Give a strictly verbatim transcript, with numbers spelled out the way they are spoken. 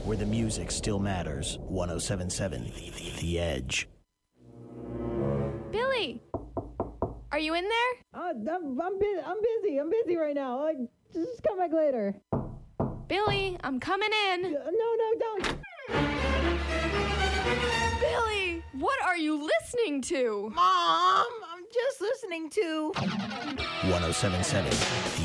where the music still matters. one oh seven point seven The Edge. Billy! Are you in there? Uh, I'm, I'm, bu- I'm busy. I'm busy right now. Like, just come back later. Billy, I'm coming in. Uh, no, no, don't. Billy, what are you listening to? Mom, I'm just listening to... one oh seven point seven